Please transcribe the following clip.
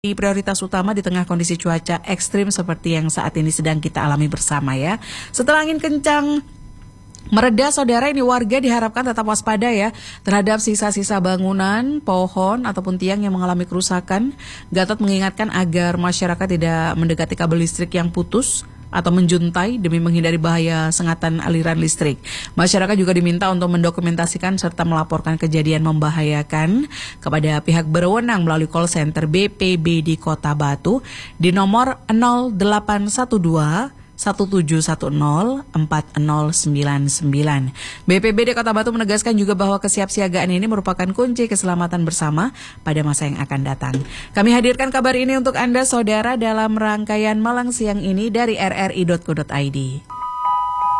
prioritas utama di tengah kondisi cuaca ekstrim seperti yang saat ini sedang kita alami bersama ya. Setelah angin kencang mereda, saudara, ini warga diharapkan tetap waspada ya terhadap sisa-sisa bangunan, pohon, ataupun tiang yang mengalami kerusakan. Gatot mengingatkan agar masyarakat tidak mendekati kabel listrik yang putus atau menjuntai demi menghindari bahaya sengatan aliran listrik. Masyarakat juga diminta untuk mendokumentasikan serta melaporkan kejadian membahayakan kepada pihak berwenang melalui call center BPBD Kota Batu di nomor 0812 1710 4099. BPBD Kota Batu menegaskan juga bahwa kesiapsiagaan ini merupakan kunci keselamatan bersama pada masa yang akan datang. Kami hadirkan kabar ini untuk Anda, saudara, dalam rangkaian Malang Siang ini dari rri.co.id.